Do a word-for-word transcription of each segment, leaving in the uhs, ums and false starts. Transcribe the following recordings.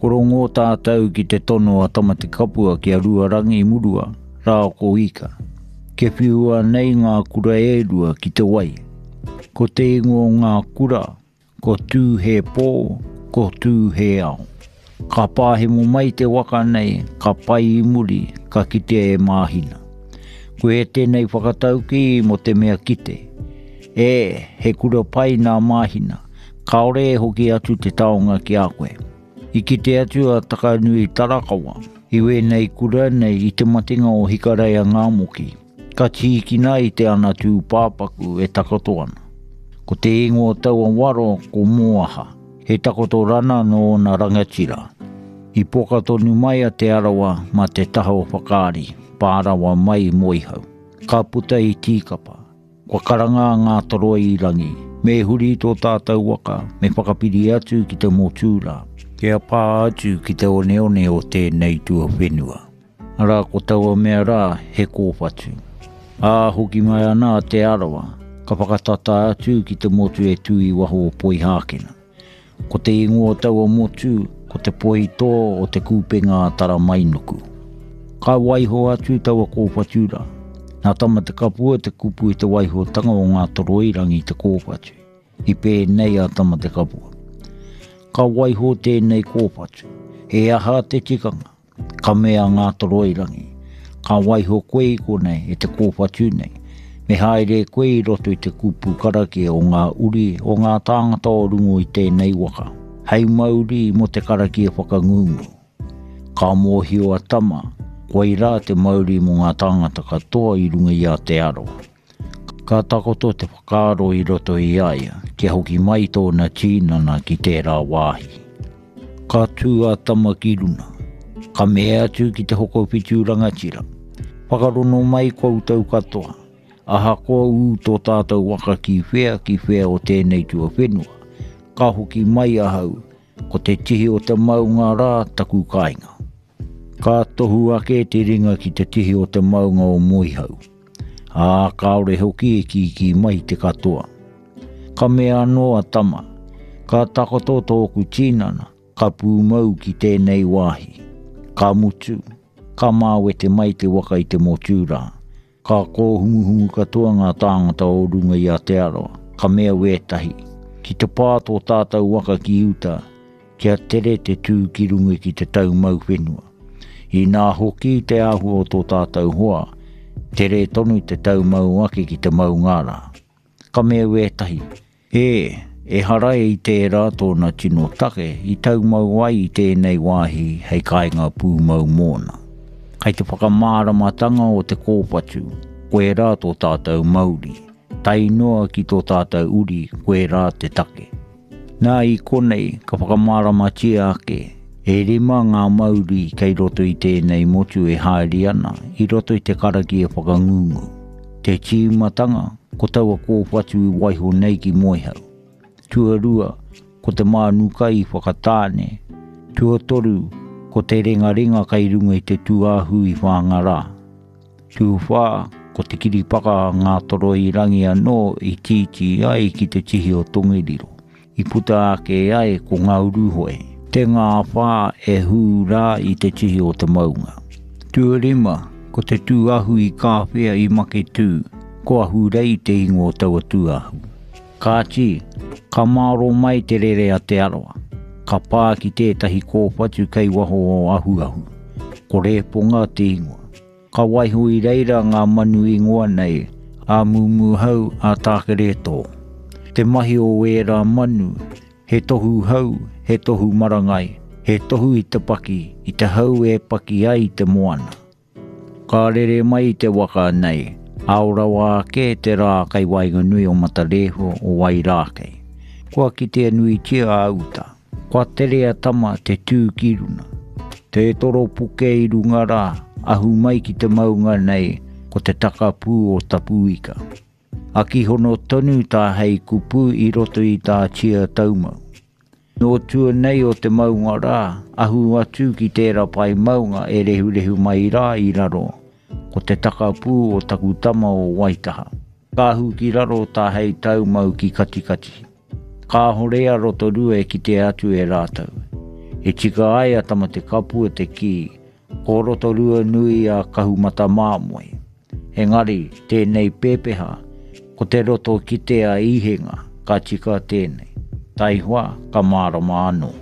Korongo tātou ki te tono a tamate kapua ki a ruarangi murua, rā ko ika. Ke whiua nei ngā kura e rua ki te wai. Ko te ingo ngā kura, ko tū he pō, ko tū he ao. Ka pāhe mo mai te waka nei, ka pai i muri, ka kite e māhina. Ko e tēnei whakatau ki mo te mea kite. E, he kura pai nā māhina, ka ore e hoki atu te taonga ki a koe. I kite atu a takanui tarakawa, i we nei kura nei i te matinga o hikareia ngā moki. Ka tīkina i te ana tū pāpaku e takoto ana. Ko te ingo taua waro ko moaha, he takoto rana no na rangatira. I poka tonu mai a te arawa ma te taha o whakaari, pārawa mai moihau. Ka puta i tīkapa, kua karanga ngā toroa i rangi, me huri tō tātou waka, me whakapiri atu ki te motūra. Kia pā atu ki te one one o tēnei tua whenua. Ara ko taua mea rā he kōwhatu. Ā hoki mai ana te arawa, ka whakatata atu ki te motu e tui waho o poi hākena. Ko te ingoa taua motu, ko te poi tō o te kūpenga tara mainuku. Ka waiho atu taua kōwhatura. Nā tamate kapua te kupu i te waiho tanga o ngā toroirangi te kōwhatu. I pēnei a tamate kapua. Ka waiho tēnei kōpatu, e aha te tikanga, ka mea ngā toroirangi, ka waiho koe i konei e te kōpatu nei, me haere koe i roto i te kupu karake o ngā uri o ngā tāngata o rungo i tēnei waka, hei mauri mo te karake e whakangungu. Ka mōhio a tama, koe rā te mauri mo ngā tāngata katoa i runga i a te aroa. Ka takoto te whakaaro i roto i aia, kia hoki mai tōna tīnana ki tērā wāhi. Ka tū a tama ki runa, ka mea atu ki te hoko pitu rangatira. Whakarono mai koutou katoa, aha koa u tō tātou waka ki whea ki whea o tēnei tua whenua. Ka hoki mai ahau, ko te tihi o te maunga rā taku kāinga. Ka tohu ake te ringa ki te tihi o te maunga o moihau. Ā, kaore hoki e ki ki mai te katoa. Ka mea noa tama, ka takoto tōku tīnana, ka pūmau ki tēnei wāhi. Ka mutu, ka māwete mai te waka i te motūra. Ka kōhumuhumu katoa ngā tāngata o runga i a te aroa, ka mea wētahi. Ki te pātō tātou waka ki uta, kia tere te tū ki runga ki te tau mau whenua. I nā hoki te ahu o tō tātou hoa, tere tonu te tau mau ake ki te mau ngāra. Ka mea wētahi, e, e harai i tērā tōna tino take i tau mau ai i tēnei wāhi hei kāinga pū mau mōna. Kei te whakamāramatanga o te kōpatu, koe rā tō tātou mauri, tai noa ki tō tātou uri, koe rā te take. Nā i konei, ka whakamāramatia ake, e rima ngā mauri kei roto i tēnei motu e haere ana, i roto i te karaki e whakangungu. Te tīmatanga, ko taua kōwhatu i waiho nei ki moihau. Tua rua, ko te mānuka i whakatāne. Tua toru, ko te ringa ringa kei runga i te tuahu i whangara. Tua whā, ko te kiripaka ngā toro i rangi anō i titi ai ki te tihi o Tongeriro. I puta ake ai ko ngā uruhoe. Te ngā whā e hū rā i te tihi o te maunga. Tua rima, ko te tuahu i kāwhea i make tū, ko ahu rei te ingo taua tuahu. Kāti, ka māro mai te rere a te aroa. Ka pā ki tētahi kōwhatu kei waho o ahu ahu. Ko reponga te ingoa. Ka waiho i reira ngā manu ingoa nei, a mumu hau a tākere tō. Te mahi o wera manu, he tohu hau, he tohu marangai, he tohu i te paki, i te hau e paki ai te moana. Ka rere mai te waka nei, aora wā ke te rā kai waiga nui o matareho o wai rākei. Kua ki te nui tia auta, kua terea tama te tū ki runa. Te toro puke i runga rā, ahu mai ki te maunga nei, ko te takapū o tapuika. Aki hono tonu tā hei kupu i roto i tā tia taumau. Nō tua nei o te maunga rā, ahu atu ki tērā pai maunga e rehu rehu mai rā i raro, ko te takapū o takutama o Waitaha. Kāhu ki raro tā hei taumau ki katikati. Ka horea roto rua e ki te atu e rātau. E tika aia tama te kapu te ki, ko roto rua nui a kahumata māmoe. Engari, tēnei pēpeha, ko te roto ki te a ihenga, ka tika tēnei. Tai hoa, ka mārama anō.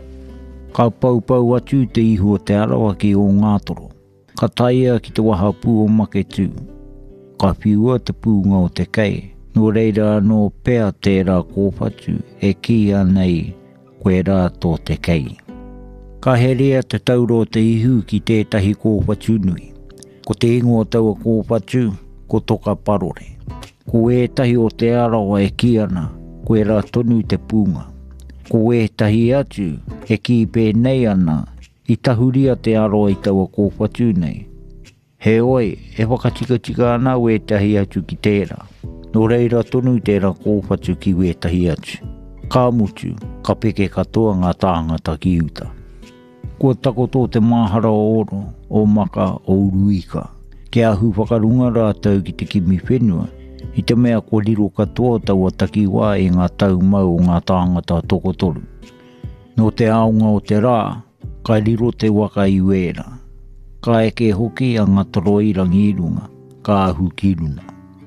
Ka paupau atu te ihu o te arawa ki o Ngātoro. Ka taia ki te waha pū o Maketu. Ka whiua te pūnga o te kei. No reira no pēa tērā kōpatu e ki anei koe rā tō te kei. Ka herea te tauro te ihu ki tētahi kōpatu nui. Ko te ingoa taua kōpatu, ko toka parore. Ko ētahi o te arawa e ki ana, koe rā tonu te pūnga. Ko ētahi atu e ki pēnei ana, i tahuria te aroa i taua kōpatu nei. He oi, e wakatika tika ana ētahi atu ki tērā. No reira tonu tērā kōpatu ki ētahi atu. Ka mutu, ka peke katoa ngā tāngata ki uta. Kua takoto te māhara o oro, o maka, o uruika. Ke ahu whakarunga rātau ki te kimi whenua, i te mea ko riro katoa taua takiwa e ngā tau mau o ngā tāngata tokotoru. No te aunga o te rā, ka riro te waka i wera. Ka eke hoki a ngā toroirangi irunga, ka ahu ki runa.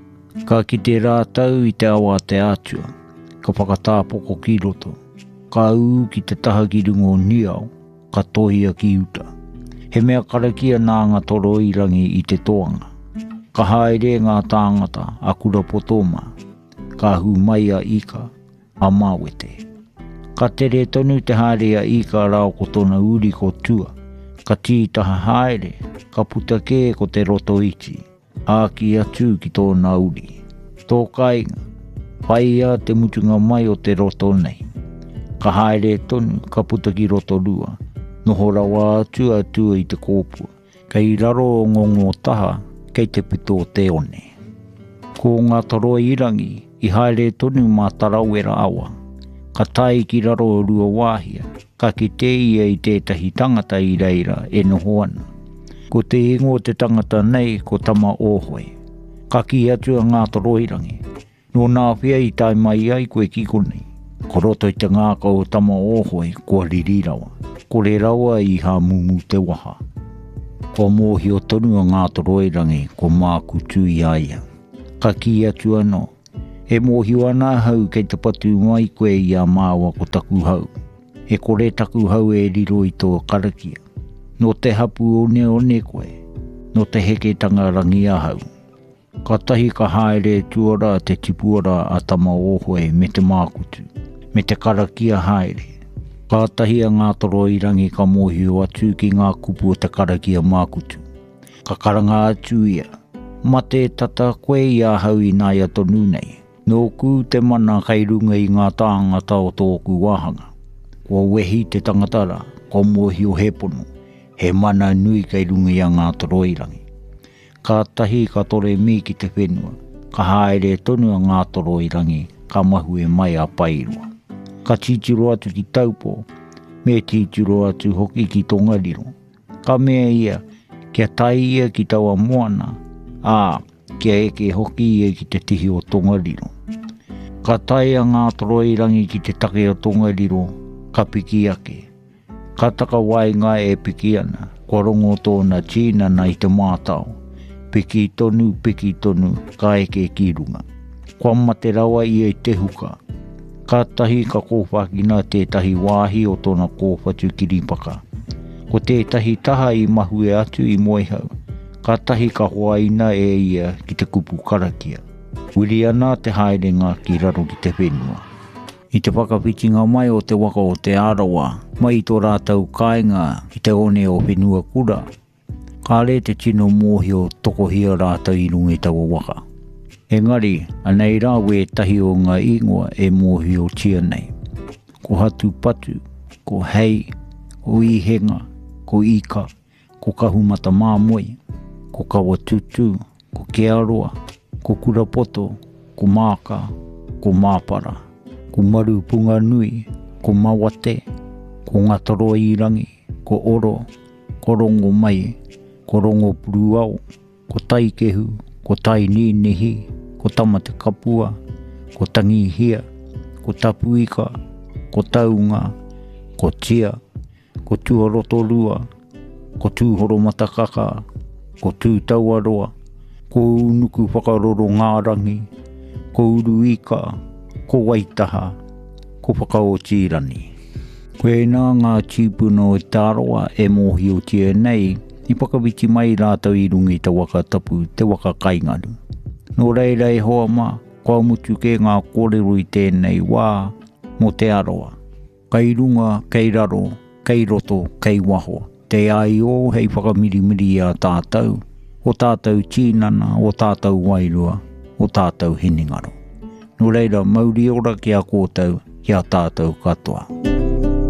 Ka ki te rātau i te awa te atua, ka whakatāpoko ki roto. Ka uu ki te taha ki rungo niau, ka tohia ki uta. He mea karakia nā ngā toroirangi i te toanga. Ka haere ngā tāngata a kura potoma, ka hu mai a ika, a mawete. Ka tere tonu te haere a ika rao ko tona uri ko tua, ka tītaha haere, ka puta kē ko te roto iti, a ki atu ki tōna uri. Tō kainga, whaia te mutunga mai o te roto nei. Ka haere tonu, ka puta ki roto rua, noho rawa atu atua i te kōpua, kei raro o ngongo taha, kei te pito o te one. Ko ngā toro irangi, i haere tonu mā tarawera awa. Ka tai ki raro o rua wāhia, ka ki te ia i tētahi tangata i reira e noho ana. Ko te ingo te tangata nei ko tama ohoi. Ka ki atu a ngā toro irangi. No nā whia i tai mai ai koe ki konei. Ko roto i te ngāka o tama ohoi kua ririrawa. Ko re rawa i ha mumu te waha. Ko mōhi o tonu a ngā toroirangi ko mākutu i aia. Ka ki atu anō. E mōhi ana hau kei te patu mai koe i a māua ko taku hau. E kore taku hau e riro i tō karakia. No te hapu o ne o ne koe. No te heke tanga rangi a hau. Ka tahi ka haere tuara te tipuara a tama ohoe me te mākutu. Me te karakia haere. Ka tahi a ngā toroirangi ka mōhi o atu ki ngā kupu o te karakia mākutu. Ka karanga atu ia. Mate tata koe i a hau i nāia tonu nei. Nō ku te mana kei runga i ngā tāngata o tōku wāhanga. Kua wehi te tangatara, ko mōhi o hepono. He mana nui kei runga i a ngā toroirangi. Ka tahi ka tore mi ki te whenua. Ka haere tonu a ngā toroirangi, ka mahu e mai a pairua. Ka titiro atu ki taupo, me titiro atu hoki ki tongariro. Ka mea ia, kia tai ia ki taua moana, ā, kia eke hoki ia ki te tihi o tongariro. Ka tai a ngā toroirangi ki te take o tongariro, ka piki ake. Ka taka wainga e piki ana, kua rongo tōna tīna na i te mātau. Piki tonu, piki tonu, ka eke ki runga. Kua mate rawa ia i te huka. Ka tahi ka kōwhakina tētahi wāhi o tōna kōwhatu kiripaka. Ko tētahi taha i mahu e atu i moehau. Ka tahi ka hoaina e ia ki te kupu karakia. Wiri ana te haerenga ki raro ki te whenua. I te whakapitinga mai o te waka o te arawa, mai tō rātau kāinga i te one o whenua kura. Ka re te tino mōhi o tokohia rātau i rungi taua waka. Engari, anei rā we tahi o ngā ingoa e mōhi o tia nei. Ko hatu patu, ko hei, ko ihenga, ko ika, ko kahumata māmoe, ko kawa tutu, ko kearoa, ko kurapoto, ko māka, ko māpara, ko maru punga nui, ko mawate, ko ngatoro irangi, ko oro, ko rongo mai, ko rongo puruau, ko taikehu, ko tai ninehi, ko tamate kapua, ko tangihia, ko tapuika, ko taunga, ko tia, ko ko tūhoroto rua, ko tūhoro matakaka, ko tūtauaroa, ko unuku whakaroro ngārangi, ko uru ika, ko waitaha, ko whakao tīrani. Koe nā ngā tīpuna o tāroa e mōhi o tia nei, i pakawiti mai rātau i rungi te waka tapu, te waka kaingaru. Nō reira e hoa mā, kua mutu ke ngā kōrero i tēnei wā, mō te aroa. Kei runga, kei raro, kei roto, kei waho. Te ai o hei whakamirimiri a tātou, o tātou tīnana, o tātou wairua, o tātou hiningaro. Nō reira, mauri ora ki a kōtau, ki a tātou katoa.